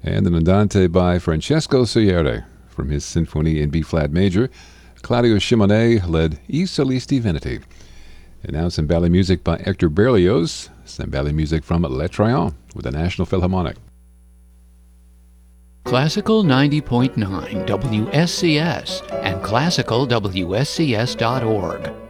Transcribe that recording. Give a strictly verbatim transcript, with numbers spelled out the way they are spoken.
and an Andante by Francesco Salieri from his Symphony in B-flat major. Claudio Simonet led I Solisti Veneti. And now some ballet music by Hector Berlioz, some ballet music from Le Triomphe with the National Philharmonic. Classical ninety point nine W S C S and classical W S C S dot org.